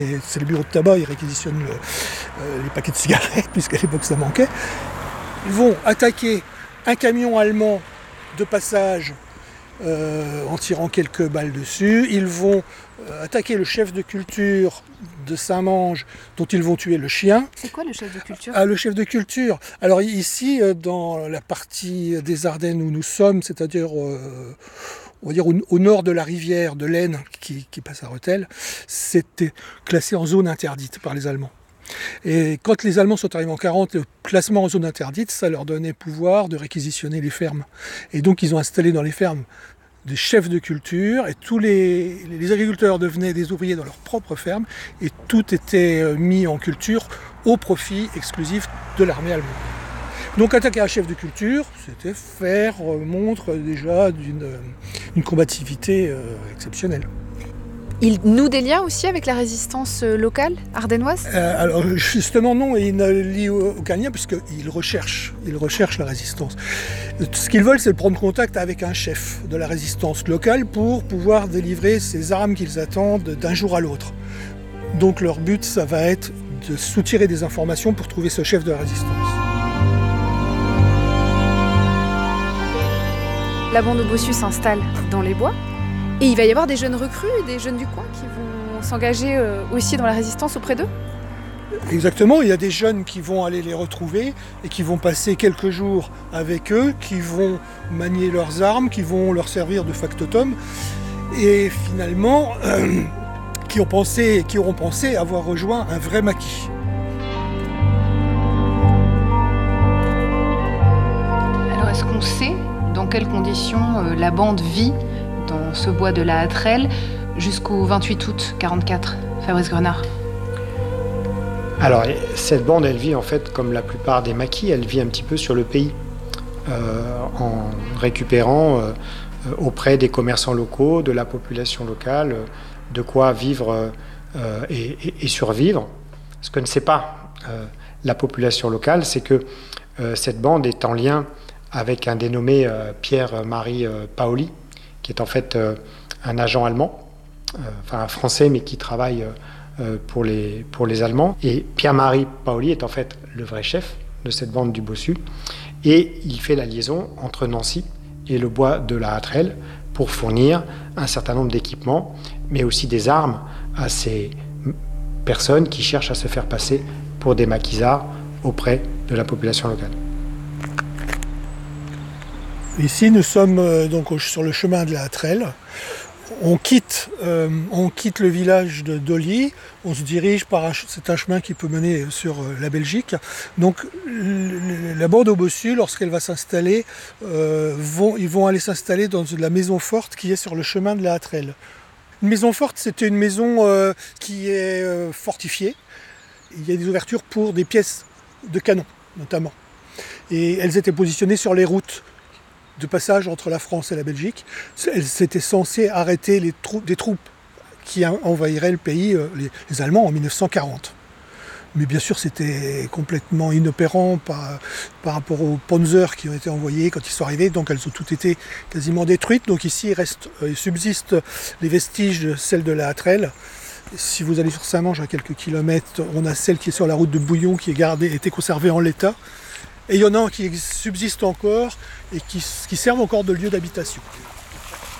Et c'est le bureau de tabac, ils réquisitionnent les paquets de cigarettes, puisqu'à l'époque ça manquait. Ils vont attaquer un camion allemand de passage en tirant quelques balles dessus. Ils vont attaquer le chef de culture de Saint-Mange, dont ils vont tuer le chien. C'est quoi le chef de culture ? Le chef de culture. Alors ici, dans la partie des Ardennes où nous sommes, c'est-à-dire on va dire au nord de la rivière de l'Aisne qui passe à Rethel, c'était classé en zone interdite par les Allemands. Et quand les Allemands sont arrivés en 1940, le classement en zone interdite, ça leur donnait pouvoir de réquisitionner les fermes. Et donc ils ont installé dans les fermes des chefs de culture, et tous les agriculteurs devenaient des ouvriers dans leur propre ferme, et tout était mis en culture au profit exclusif de l'armée allemande. Donc attaquer un chef de culture, c'était faire montre déjà d'une combativité exceptionnelle. Il noue des liens aussi avec la résistance locale, ardennoise ? Alors justement non, il ne lie aucun lien puisqu'ils recherchent la résistance. Ce qu'ils veulent, c'est prendre contact avec un chef de la résistance locale pour pouvoir délivrer ces armes qu'ils attendent d'un jour à l'autre. Donc leur but, ça va être de soutirer des informations pour trouver ce chef de la résistance. La bande au Bossu s'installe dans les bois. Et il va y avoir des jeunes recrues, des jeunes du coin qui vont s'engager aussi dans la résistance auprès d'eux ? Exactement, il y a des jeunes qui vont aller les retrouver et qui vont passer quelques jours avec eux, qui vont manier leurs armes, qui vont leur servir de factotum et finalement qui auront pensé avoir rejoint un vrai maquis. Alors est-ce qu'on sait dans quelles conditions la bande vit dans ce bois de la Hatterelle jusqu'au 28 août 1944, Fabrice Grenard? Alors, cette bande, elle vit en fait comme la plupart des maquis, elle vit un petit peu sur le pays, en récupérant auprès des commerçants locaux, de la population locale, de quoi vivre et survivre. Ce que ne sait pas la population locale, c'est que cette bande est en lien avec un dénommé Pierre-Marie Paoli, qui est en fait un agent allemand, enfin un Français, mais qui travaille pour les Allemands. Et Pierre-Marie Paoli est en fait le vrai chef de cette bande du Bossu. Et il fait la liaison entre Nancy et le bois de la Hatterelle pour fournir un certain nombre d'équipements, mais aussi des armes à ces personnes qui cherchent à se faire passer pour des maquisards auprès de la population locale. Ici, nous sommes donc sur le chemin de la Hatterelle. On quitte le village de Dolly, on se dirige c'est un chemin qui peut mener sur la Belgique. Donc la bande au Bossu, lorsqu'elle va s'installer, ils vont aller s'installer dans la maison forte qui est sur le chemin de la Hatterelle. Une maison forte, c'était une maison qui est fortifiée. Il y a des ouvertures pour des pièces de canon, notamment. Et elles étaient positionnées sur les routes de passage entre la France et la Belgique. C'était censé arrêter des troupes qui envahiraient le pays, les Allemands, en 1940. Mais bien sûr, c'était complètement inopérant par rapport aux Panzer qui ont été envoyés quand ils sont arrivés. Donc elles ont toutes été quasiment détruites. Donc ici, il subsiste les vestiges de celle de la Hatterelle. Si vous allez sur Saint-Mange à quelques kilomètres, on a celle qui est sur la route de Bouillon qui était conservée en l'état. Et il y en a qui subsistent encore et qui servent encore de lieu d'habitation.